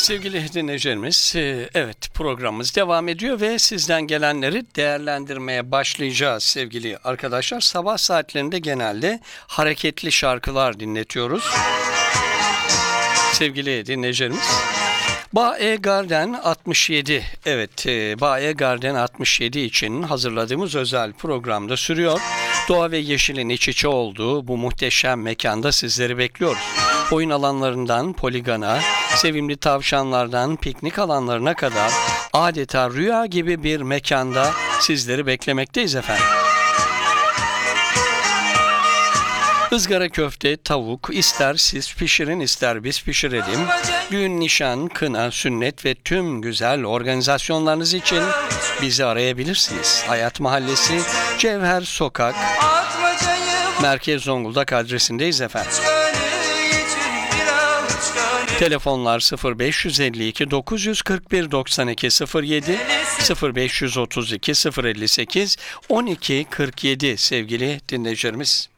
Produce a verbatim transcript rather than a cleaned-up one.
Sevgili dinleyicilerimiz, e, evet programımız devam ediyor ve sizden gelenleri değerlendirmeye başlayacağız sevgili arkadaşlar. Sabah saatlerinde genelde hareketli şarkılar dinletiyoruz. Sevgili dinleyicilerimiz, Bae Garden altmış yedi, evet e, Bae Garden altmış yedi için hazırladığımız özel programda sürüyor. Doğa ve yeşilin iç içe olduğu bu muhteşem mekanda sizleri bekliyoruz. Oyun alanlarından poligona, sevimli tavşanlardan piknik alanlarına kadar adeta rüya gibi bir mekanda sizleri beklemekteyiz efendim. Izgara köfte, tavuk, ister siz pişirin ister biz pişirelim. Düğün, nişan, kına, sünnet ve tüm güzel organizasyonlarınız için bizi arayabilirsiniz. Hayat Mahallesi, Cevher Sokak, Merkez Zonguldak adresindeyiz efendim. Telefonlar sıfır beş yüz elli iki dokuz yüz kırk bir doksan iki sıfır yedi, sıfır beş yüz otuz iki sıfır elli sekiz on iki kırk yedi sevgili dinleyicilerimiz.